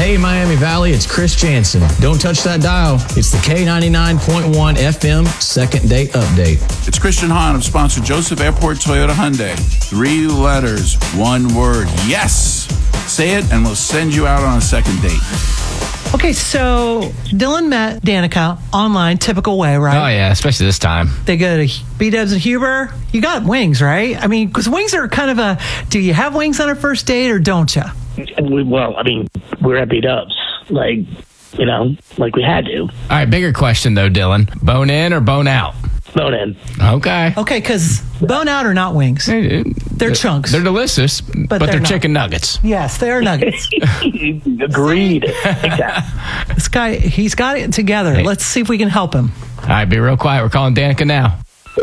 Hey, Miami Valley, it's Chris Jansen. Don't touch that dial. It's the K99.1 FM Second Date Update. It's Christian Hahn of sponsor Joseph Airport Toyota Hyundai. 3 letters, 1 word. Yes! Say it and we'll send you out on a second date. Okay, so Dylan met Danica online, typical way, right? Oh, yeah, especially this time. They go to B-Dubs and Huber. You got wings, right? I mean, because wings are kind of a, do you have wings on a first date or don't you? We're at B-Dubs. Like we had to. All right, bigger question, though, Dylan. Bone in or bone out? Bone in. Okay. Okay, because bone out are not wings. They're chunks. They're delicious, but they're not. Chicken nuggets. Yes, they are nuggets. Agreed. Exactly. This guy, he's got it together. Hey. Let's see if we can help him. All right, be real quiet. We're calling Danica now.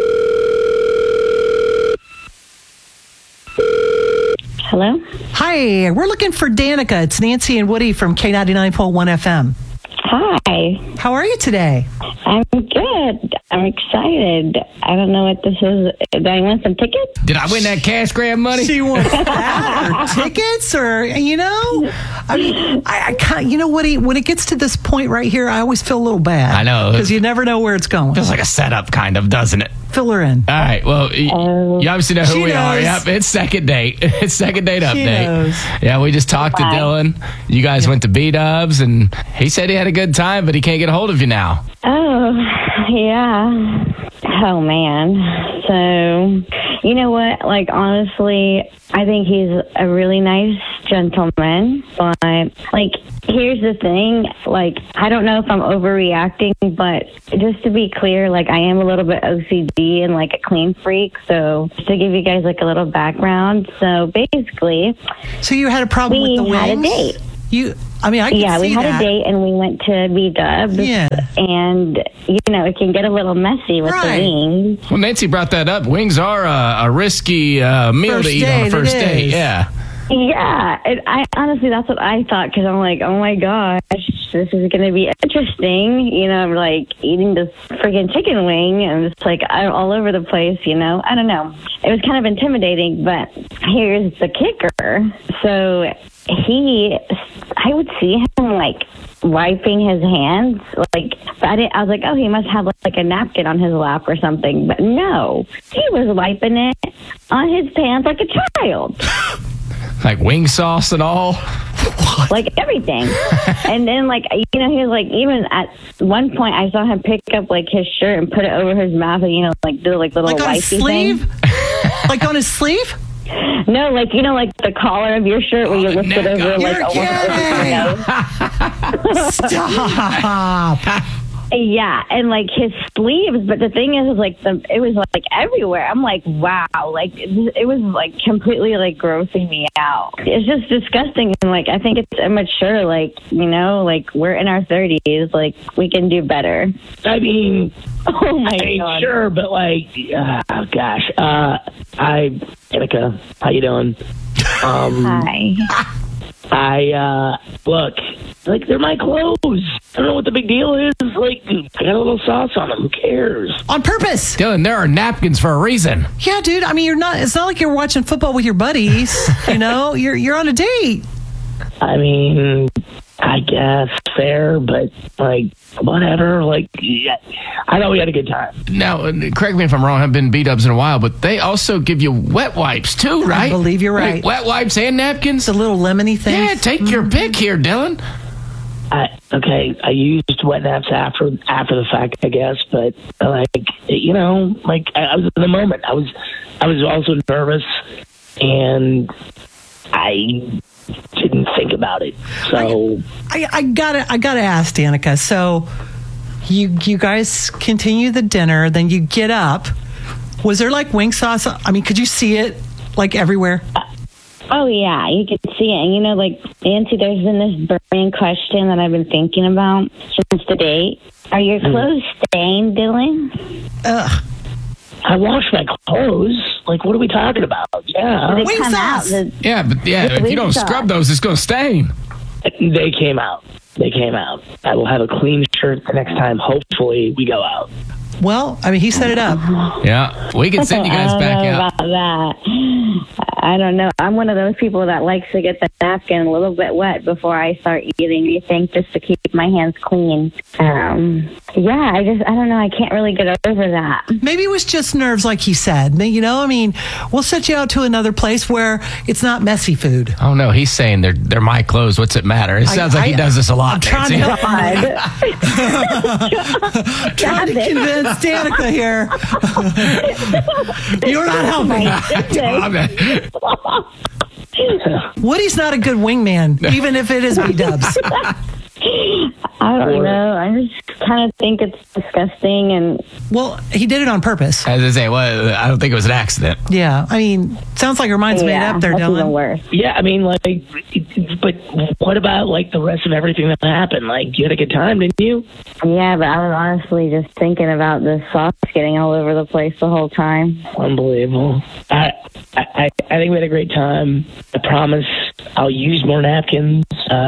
Hello? Hi, we're looking for Danica. It's Nancy and Woody from K99.1 FM. Hi. How are you today? I'm good. I'm excited. I don't know what this is. Do I want some tickets? Did I win that cash grab money? Do you want that or tickets or, I mean, I can't, Woody, when it gets to this point right here, I always feel a little bad. I know. Because you never know where it's going. Feels like a setup, kind of, doesn't it? Fill her in. All right. Well, you obviously know who we are. Yep. It's second date. It's second date update. Knows. Yeah, we just talked to Dylan. You guys went to B-Dubs, and he said he had a good time, but he can't get a hold of you now. Oh, yeah. Oh, man. So, you know what? Like, honestly, I think he's a really nice gentleman. But, here's the thing. I don't know if I'm overreacting, but just to be clear, I am a little bit OCD and, a clean freak. So, just to give you guys, a little background. So, basically... So, you had a problem with the wings? We had a date. I can see that. We had a date and we went to B-Dubs. Yeah. And, it can get a little messy with the wings. Well, Nancy brought that up. Wings are a risky meal to eat on a first date. Yeah. Yeah. I honestly, that's what I thought, because I'm like, oh my gosh, this is going to be interesting. Eating this freaking chicken wing and it's all over the place, I don't know. It was kind of intimidating, but here's the kicker. So I would see him wiping his hands, I was like, oh, he must have a napkin on his lap or something. But no, he was wiping it on his pants like a child. Like wing sauce and all? Everything. And then, he was even at one point, I saw him pick up, his shirt and put it over his mouth and, do, little on his wifey sleeve? thing. On his sleeve? No, the collar of your shirt where you lift it over, You're kidding! Stop! Yeah, and his sleeves, but the thing is it was everywhere. I'm like, wow, it was completely grossing me out. It's just disgusting, and I think it's immature. We're in our 30s, we can do better. I mean, oh my God, sure, but oh gosh, hi, Danica, how you doing? Hi. Look, they're my clothes. I don't know what the big deal is. I got a little sauce on them. Who cares? On purpose. Dylan, there are napkins for a reason. Yeah, dude. I mean, it's not like you're watching football with your buddies. You're on a date. I mean, I guess fair, but whatever. Yeah, I know we had a good time. Now, correct me if I'm wrong. I haven't been B-Dubs in a while, but they also give you wet wipes too, right? I believe you're right. Wet wipes and napkins. The little lemony thing. Yeah, take your pick here, Dylan. I used wet naps after the fact, I guess, but I was in the moment. I was also nervous, and I didn't think about it. So I gotta ask Danica. So you guys continue the dinner, then you get up. Was there wing sauce? I mean, could you see it everywhere? Oh, yeah, you can see it. And, Nancy, there's been this burning question that I've been thinking about since the date. Are your clothes stained, Dylan? Ugh. I wash my clothes. What are we talking about? Yeah. Wing sauce. But if you don't scrub those, it's going to stain. They came out. I will have a clean shirt the next time. Hopefully, we go out. Well, I mean, he set it up. Yeah, we can send you guys back out. About that. I don't know. I'm one of those people that likes to get the napkin a little bit wet before I start eating, you think, just to keep my hands clean. I don't know. I can't really get over that. Maybe it was just nerves, like he said. You know, I mean, we'll set you out to another place where it's not messy food. Oh, no, he's saying they're my clothes. What's it matter? It sounds like he does this a lot. I'm trying to convince Danica here. You're not helping. Woody's not a good wingman, even if it is B-dubs. I don't know. I just kind of think it's disgusting. And well, he did it on purpose. As I say, well, I don't think it was an accident. Yeah, I mean, sounds like her mind's made up there, that's Dylan. Even worse. Yeah, I mean, like, but what about, like, the rest of everything that happened? Like, you had a good time, didn't you? Yeah, but I was honestly just thinking about the sauce getting all over the place the whole time. Unbelievable. I think we had a great time. I promise I'll use more napkins.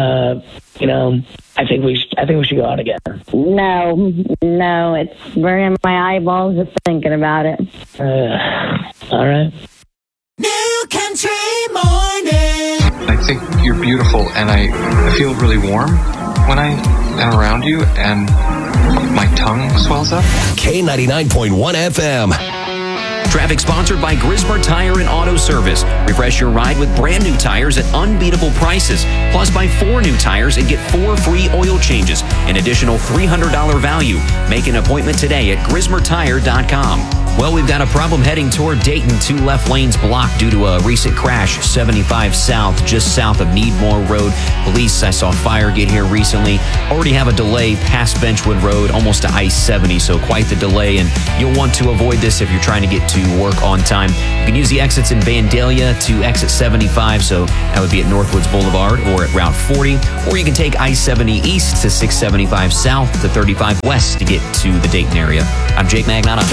I think we should go out again. No, it's burning my eyeballs just thinking about it. All right. New Country Morning. I think you're beautiful, and I feel really warm when I am around you, and my tongue swells up. K99.1 FM. Traffic sponsored by Grismer Tire and Auto Service. Refresh your ride with brand new tires at unbeatable prices. Plus, buy 4 new tires and get 4 free oil changes. An additional $300 value. Make an appointment today at GrismerTire.com. Well, we've got a problem heading toward Dayton. 2 left lanes blocked due to a recent crash. 75 South, just south of Needmore Road. Police, I saw fire get here recently. Already have a delay past Benchwood Road, almost to I-70, so quite the delay. And you'll want to avoid this if you're trying to get to work on time. You can use the exits in Vandalia to exit 75, so that would be at Northwoods Boulevard or at Route 40. Or you can take I-70 East to 675 South to 35 West to get to the Dayton area. I'm Jake Magnotta.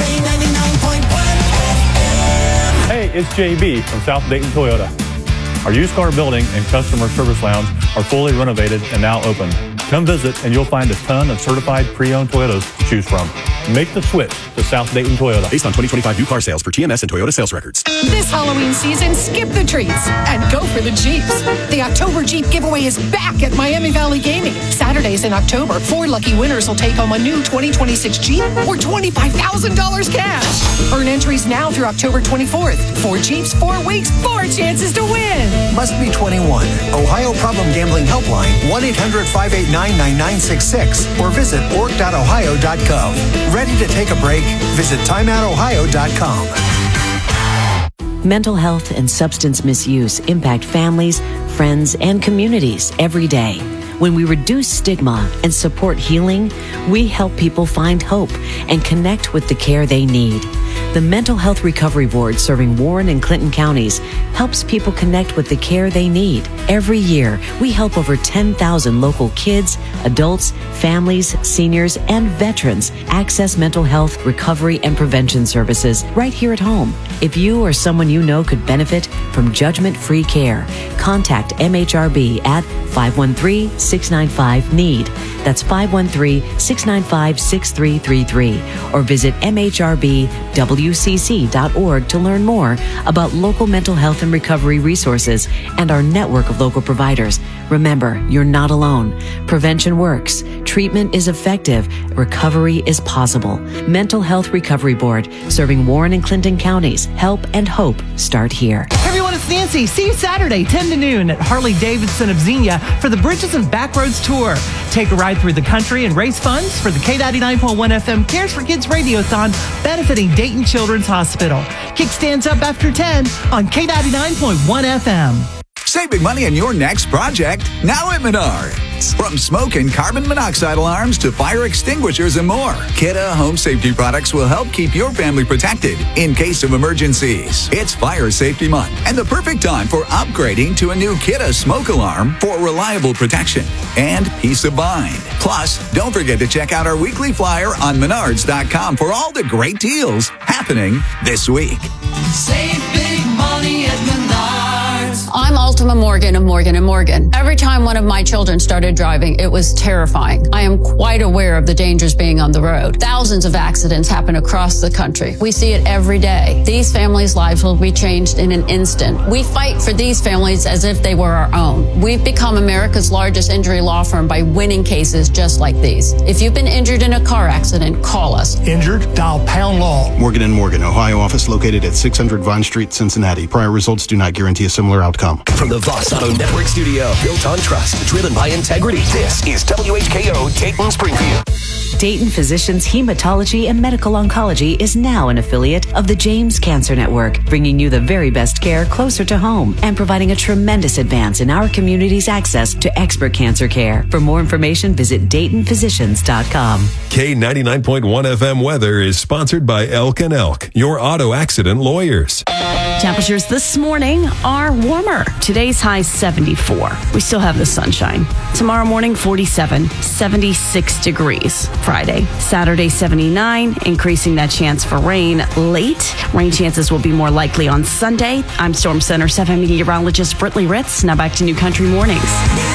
Hey, it's JB from South Dayton Toyota. Our used car building and customer service lounge are fully renovated and now open. Come visit and you'll find a ton of certified pre-owned Toyotas to choose from. Make the switch to South Dayton Toyota. Based on 2025 new car sales for TMS and Toyota sales records. This Halloween season, skip the treats and go for the Jeeps. The October Jeep giveaway is back at Miami Valley Gaming. Saturdays in October, 4 lucky winners will take home a new 2026 Jeep or $25,000 cash. Earn entries now through October 24th. 4 Jeeps, 4 weeks, 4 chances to win. Must be 21. Ohio Problem Gambling Helpline, 1-800-589-9966 or visit org.ohio.gov. Ready to take a break? Visit timeoutohio.com. Mental health and substance misuse impact families, friends, and communities every day. When we reduce stigma and support healing, we help people find hope and connect with the care they need. The Mental Health Recovery Board, serving Warren and Clinton counties, helps people connect with the care they need. Every year, we help over 10,000 local kids, adults, families, seniors, and veterans access mental health, recovery, and prevention services right here at home. If you or someone you know could benefit from judgment-free care, contact MHRB at 513-695-NEED. That's 513-695-6333. Or visit MHRBWCC.org to learn more about local mental health and recovery resources and our network of local providers. Remember, you're not alone. Prevention works. Treatment is effective. Recovery is possible. Mental Health Recovery Board, serving Warren and Clinton counties. Help and hope start here. Hey everyone, it's Nancy. See you Saturday, 10 to noon at Harley-Davidson of Xenia for the Bridges and Backroads Tour. Take a ride through the country and raise funds for the K99.1 FM Cares for Kids Radiothon benefiting Dayton Children's Hospital. Kickstands up after 10 on K99.1 FM. Save big money on your next project now at Menards. From smoke and carbon monoxide alarms to fire extinguishers and more, Kidde Home Safety Products will help keep your family protected in case of emergencies. It's Fire Safety Month and the perfect time for upgrading to a new Kidde smoke alarm for reliable protection and peace of mind. Plus, don't forget to check out our weekly flyer on Menards.com for all the great deals happening this week. Save big money at Menards. I'm Alta Ultima Morgan of Morgan & Morgan. Every time one of my children started driving, it was terrifying. I am quite aware of the dangers being on the road. Thousands of accidents happen across the country. We see it every day. These families' lives will be changed in an instant. We fight for these families as if they were our own. We've become America's largest injury law firm by winning cases just like these. If you've been injured in a car accident, call us. Injured? Dial pound law. Morgan & Morgan, Ohio office located at 600 Vine Street, Cincinnati. Prior results do not guarantee a similar outcome. From the Voss Auto Network studio, built on trust, driven by integrity. This is WHKO Dayton Springfield. Dayton Physicians Hematology and Medical Oncology is now an affiliate of the James Cancer Network, bringing you the very best care closer to home and providing a tremendous advance in our community's access to expert cancer care. For more information, visit DaytonPhysicians.com. K99.1 FM weather is sponsored by Elk & Elk, your auto accident lawyers. Temperatures this morning are warmer. Today's high 74. We still have the sunshine. Tomorrow morning 47, 76 degrees. Friday, Saturday 79, increasing that chance for rain late. Rain chances will be more likely on Sunday. I'm Storm Center 7 meteorologist Britley Ritz. Now back to New Country Mornings.